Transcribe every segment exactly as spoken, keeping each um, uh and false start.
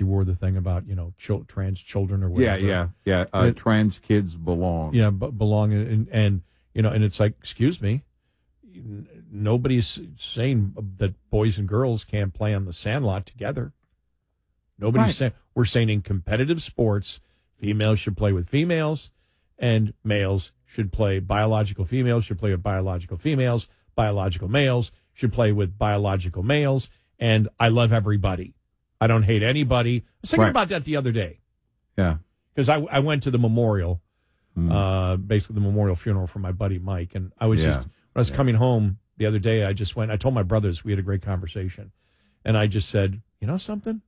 she wore the thing about, you know, ch- trans children or whatever. Yeah, yeah, yeah. Uh, it, trans kids belong. Yeah, b- belong. And, and, you know, and it's like, excuse me, nobody's saying that boys and girls can't play on the sandlot together. Nobody's right. saying, we're saying in competitive sports, females should play with females and males should play, biological females should play with biological females, biological males should play with biological males. And I love everybody. I don't hate anybody. I was thinking right. about that the other day. Yeah. Because I, I went to the memorial, mm. uh, basically the memorial funeral for my buddy Mike. And I was yeah. just, when I was yeah. coming home the other day, I just went, I told my brothers, we had a great conversation. And I just said, you know something?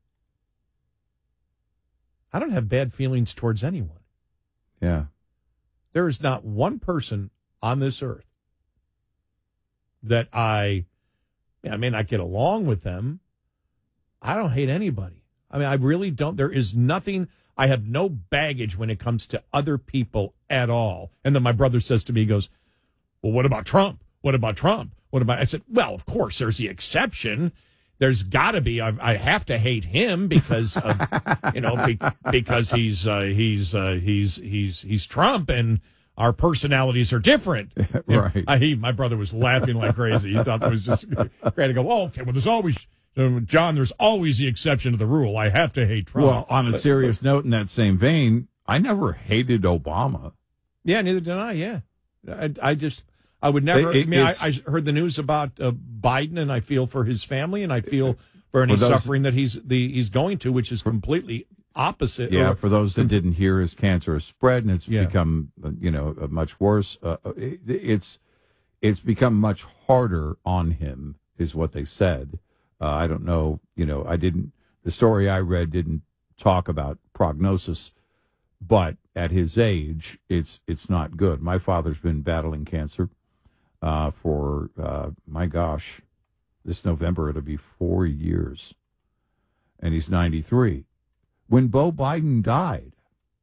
I don't have bad feelings towards anyone. Yeah. There is not one person on this earth that I, I may not get along with them. I don't hate anybody. I mean, I really don't. There is nothing. I have no baggage when it comes to other people at all. And then my brother says to me, he goes, well, what about Trump? What about Trump? What about, I said, well, of course, there's the exception. There's got to be. I, I have to hate him because of, you know, be, because he's uh, he's uh, he's he's he's Trump, and our personalities are different. Right. I, he, my brother was laughing like crazy. He thought that was just great to go. Oh, okay. Well, there's always um, John. There's always the exception to the rule. I have to hate Trump. Well, on a but, serious but, note, in that same vein, I never hated Obama. Yeah, neither did I. Yeah, I, I just. I would never. It, it, I mean, I, I heard the news about uh, Biden, and I feel for his family, and I feel for any for those, suffering that he's the he's going to, which is completely opposite. Yeah, or, for those that didn't hear, his cancer has spread, and it's yeah. become, you know, much worse. Uh, it, it's it's become much harder on him, is what they said. Uh, I don't know. You know, I didn't. The story I read didn't talk about prognosis, but at his age, it's it's not good. My father's been battling cancer. Uh, for, uh, my gosh, this November it'll be four years. And he's ninety-three. When Beau Biden died,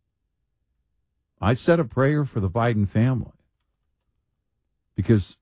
I said a prayer for the Biden family. Because,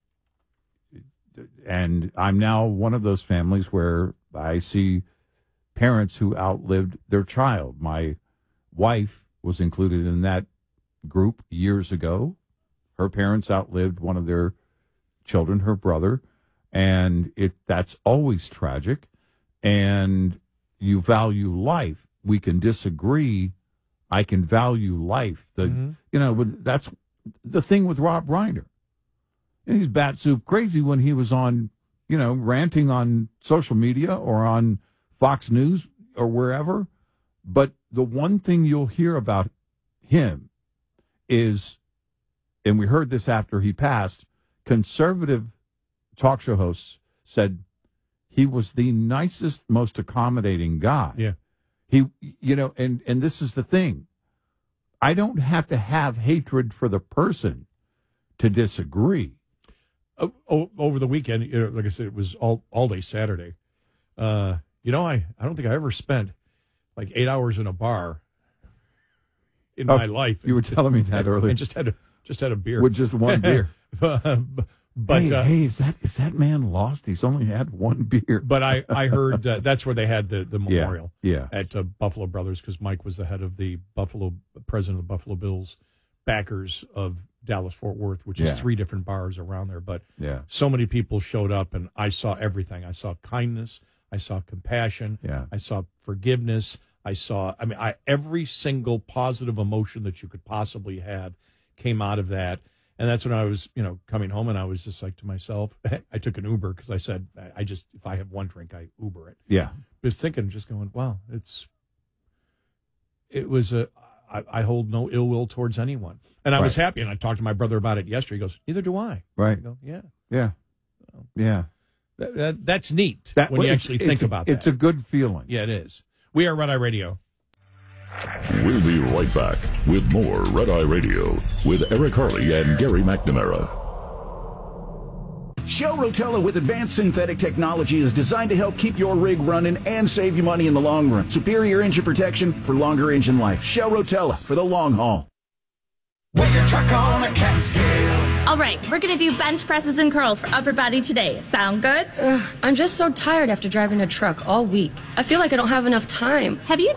and I'm now one of those families where I see parents who outlived their child. My wife was included in that group years ago. Her parents outlived one of their children, her brother, and it that's always tragic. And you value life. We can disagree. I can value life. The mm-hmm. you know that's the thing with Rob Reiner. And he's bat soup crazy when he was on, you know, ranting on social media or on Fox News or wherever. But the one thing you'll hear about him is, and we heard this after he passed, conservative talk show hosts said he was the nicest, most accommodating guy. Yeah. He, you know, and, and this is the thing. I don't have to have hatred for the person to disagree. Oh, over the weekend, you know, like I said, it was all, all day Saturday. Uh, you know, I, I don't think I ever spent like eight hours in a bar in oh, my life. You were telling me that and, earlier. And just had a, just had a beer. With just one beer. but but hey, uh, hey, is that is that man lost? He's only had one beer. But I, I heard uh, that's where they had the, the memorial yeah, yeah. at uh, Buffalo Brothers, because Mike was the head of the Buffalo, president of the Buffalo Bills backers of Dallas-Fort Worth, which is yeah. three different bars around there. But yeah. so many people showed up, and I saw everything. I saw kindness. I saw compassion. Yeah. I saw forgiveness. I saw, I mean, I, every single positive emotion that you could possibly have came out of that. And that's when I was, you know, coming home, and I was just like to myself, I took an Uber because I said, I just, if I have one drink, I Uber it. Yeah. But thinking, just going, wow, it's, it was a, I, I hold no ill will towards anyone. And I right. was happy. And I talked to my brother about it yesterday. He goes, neither do I. Right. I go, yeah. Yeah. So, yeah. That, that, that's neat that, when well, you actually think a, about that. It's a good feeling. Yeah, it is. We are Red Eye Radio. We'll be right back with more Red Eye Radio with Eric Harley and Gary McNamara. Shell Rotella with advanced synthetic technology is designed to help keep your rig running and save you money in the long run. Superior engine protection for longer engine life. Shell Rotella for the long haul. Put your truck on a Catskill. All right, we're going to do bench presses and curls for upper body today. Sound good? Ugh, I'm just so tired after driving a truck all week. I feel like I don't have enough time. Have you